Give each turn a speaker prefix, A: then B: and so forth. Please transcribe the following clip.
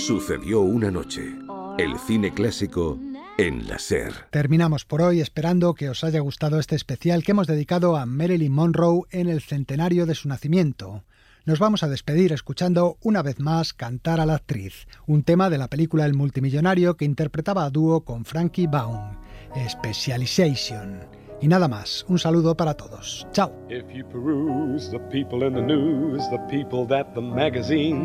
A: Sucedió una noche. El cine clásico en la SER.
B: Terminamos por hoy esperando que os haya gustado este especial que hemos dedicado a Marilyn Monroe en el centenario de su nacimiento. Nos vamos a despedir escuchando una vez más Cantar a la actriz, un tema de la película El multimillonario que interpretaba a dúo con Frankie Baum, Specialization. Y nada más, un saludo para todos. Chao.